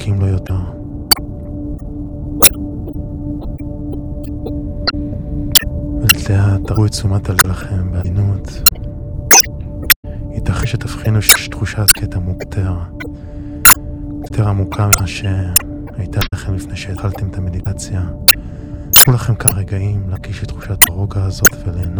זקוקים לו יותר. ולאט תראו את תשומת הלב לכם בעדינות. ייתכן שתבחינו שיש תחושת קטע מוקטר. יותר עמוקה ממה שהייתה לכם לפני שהתחלתם את המדיטציה. תנו לכם כמה רגעים להקיש את תחושת הרוגע הזאת